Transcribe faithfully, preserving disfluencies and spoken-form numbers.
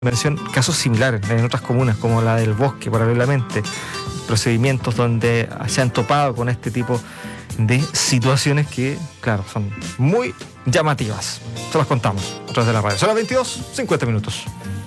mención casos similares en otras comunas, como la del Bosque, paralelamente, procedimientos donde se han topado con este tipo de situaciones que, claro, son muy llamativas. Se las contamos a través de la radio. Son las veintidós, cincuenta minutos.